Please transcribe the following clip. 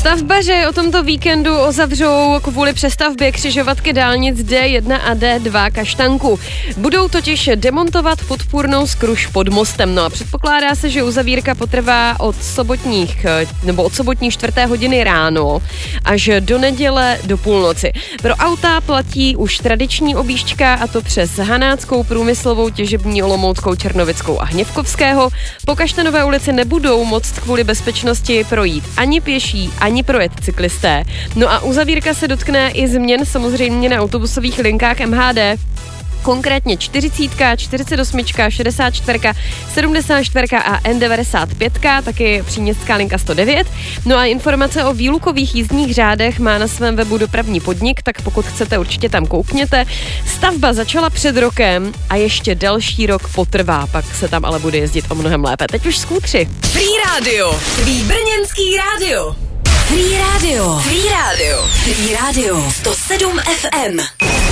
Stavbaři o tomto víkendu uzavřou kvůli přestavbě křižovatky dálnic D1 a D2 Kaštanku. Budou totiž demontovat podpůrnou skruž pod mostem. No a předpokládá se, že uzavírka potrvá od sobotní 4. hodiny ráno až do neděle do půlnoci. Pro auta platí už tradiční objížďka, a to přes Hanáckou, Průmyslovou, Těžební, Olomouckou, Černovickou a Hněvkovského. Po Kaštanové ulici nebudou moct kvůli bezpečnosti projít ani pěší, ani projet cyklisté. No a uzavírka se dotkne i změn samozřejmě na autobusových linkách MHD. Konkrétně 40, 48, 64, 74 a N95, taky příměstská linka 109. No a informace o výlukových jízdních řádech má na svém webu Dopravní podnik, tak pokud chcete, určitě tam koukněte. Stavba začala před rokem a ještě další rok potrvá, pak se tam ale bude jezdit o mnohem lépe. Teď už skútři. Free Radio, tvý brněnský rádio. Free Radio, Free Radio, Free Radio, 107 FM.